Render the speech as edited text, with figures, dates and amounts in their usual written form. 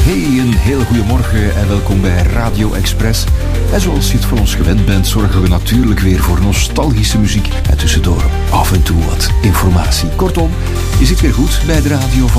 Hey, een heel goedemorgen en welkom bij Radio Express. En zoals je het van ons gewend bent, zorgen we natuurlijk weer voor nostalgische muziek en tussendoor af en toe wat informatie. Kortom, je zit weer goed bij de radio van